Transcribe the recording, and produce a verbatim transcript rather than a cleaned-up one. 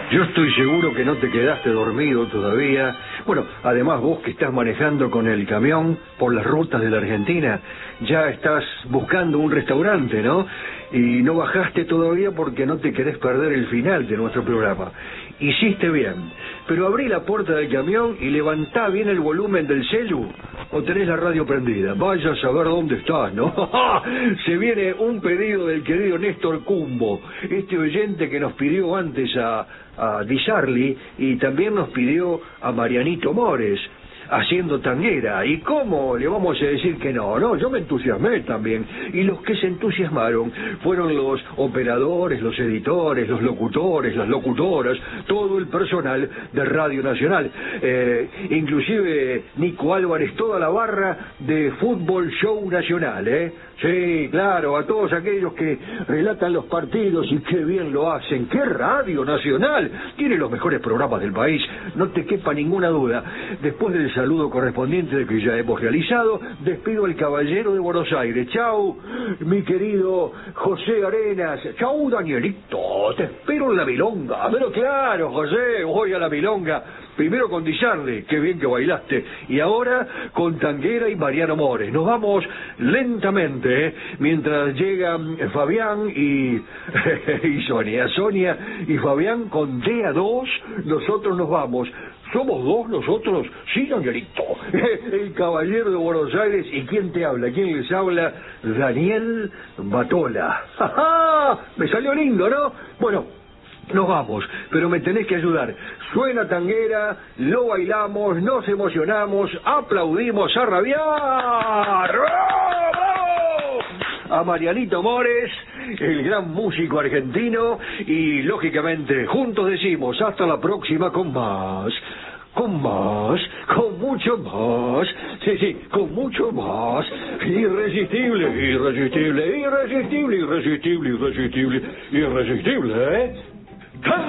Yo estoy seguro que no te quedaste dormido todavía. Bueno, además vos que estás manejando con el camión por las rutas de la Argentina, ya estás buscando un restaurante, ¿no? Y no bajaste todavía porque no te querés perder el final de nuestro programa. Hiciste bien, pero abrí la puerta del camión y levantá bien el volumen del celu, o tenés la radio prendida. Vaya a saber dónde estás, ¿no? Se viene un pedido del querido Néstor Cumbo, este oyente que nos pidió antes a, a Di Sarli y también nos pidió a Marianito Mores, haciendo tanguera. ¿Y cómo le vamos a decir que no? No, yo me entusiasmé también. Y los que se entusiasmaron fueron los operadores, los editores, los locutores, las locutoras, todo el personal de Radio Nacional. Eh, inclusive Nico Álvarez, toda la barra de Fútbol Show Nacional, ¿eh? Sí, claro, a todos aquellos que relatan los partidos y qué bien lo hacen. ¡Qué Radio Nacional! Tiene los mejores programas del país, no te quepa ninguna duda. Después del saludo correspondiente que ya hemos realizado, despido al caballero de Buenos Aires. Chau, mi querido José Arenas. Chau, Danielito, te espero en la milonga. Pero claro, José, voy a la milonga. Primero con Di Sarli, qué bien que bailaste, y ahora con Tanguera y Mariano Mores. Nos vamos lentamente, ¿eh? Mientras llegan Fabián y, y Sonia. Sonia y Fabián con D A dos, nosotros nos vamos. ¿Somos dos nosotros? Sí, Danielito. El caballero de Buenos Aires. ¿Y quién te habla? ¿Quién les habla? Daniel Batola. ¡Ja, ja! Me salió lindo, ¿no? Bueno, nos vamos, pero me tenés que ayudar. Suena tanguera, lo bailamos, nos emocionamos, aplaudimos a rabiar. ¡Bravo! A Marianito Mores, el gran músico argentino, y lógicamente juntos decimos hasta la próxima con más, con más, con mucho más, sí, sí, con mucho más, irresistible, irresistible, irresistible, irresistible, irresistible, irresistible, ¿eh?